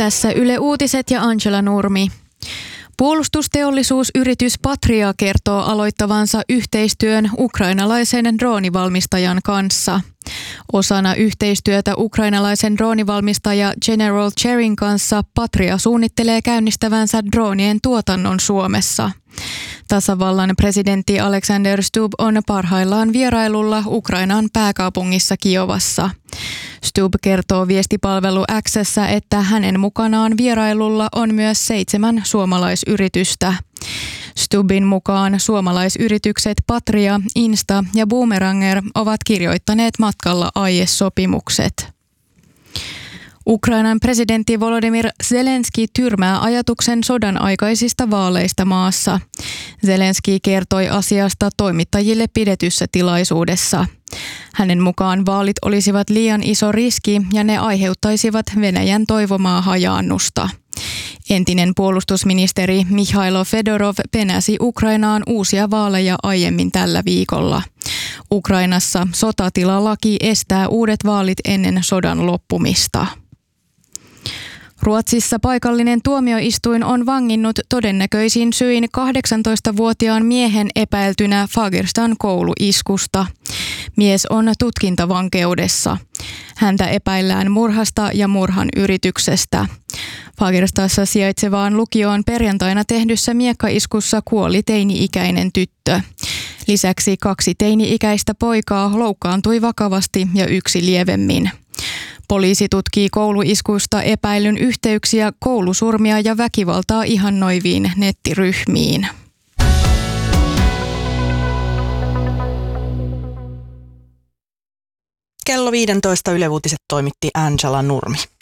Tässä Yle Uutiset ja Angela Nurmi. Puolustusteollisuusyritys Patria kertoo aloittavansa yhteistyön ukrainalaisen droonivalmistajan kanssa. Osana yhteistyötä ukrainalaisen droonivalmistaja General Cherin kanssa Patria suunnittelee käynnistävänsä droonien tuotannon Suomessa. Tasavallan presidentti Alexander Stubb on parhaillaan vierailulla Ukrainan pääkaupungissa Kiovassa. Stubb kertoo viestipalvelu X:ssä, että hänen mukanaan vierailulla on myös 7 suomalaisyritystä. Stubbin mukaan suomalaisyritykset Patria, Insta ja Boomeranger ovat kirjoittaneet matkalla aiesopimukset. Ukrainan presidentti Volodymyr Zelenski tyrmää ajatuksen sodan aikaisista vaaleista maassa. Zelenski kertoi asiasta toimittajille pidetyssä tilaisuudessa. Hänen mukaan vaalit olisivat liian iso riski ja ne aiheuttaisivat Venäjän toivomaa hajaannusta. Entinen puolustusministeri Mikhailo Fedorov penäsi Ukrainaan uusia vaaleja aiemmin tällä viikolla. Ukrainassa sotatilalaki estää uudet vaalit ennen sodan loppumista. Ruotsissa paikallinen tuomioistuin on vanginnut todennäköisin syin 18-vuotiaan miehen epäiltynä Fagerstan kouluiskusta. Mies on tutkintavankeudessa. Häntä epäillään murhasta ja murhan yrityksestä. Fagerstassa sijaitsevaan lukioon perjantaina tehdyssä miekkaiskussa kuoli teini-ikäinen tyttö. Lisäksi 2 teini-ikäistä poikaa loukkaantui vakavasti ja 1 lievemmin. Poliisi tutkii kouluiskuista epäilyn yhteyksiä koulusurmia ja väkivaltaa ihannoiviin nettiryhmiin. Kello 15 Yle Uutiset toimitti Angela Nurmi.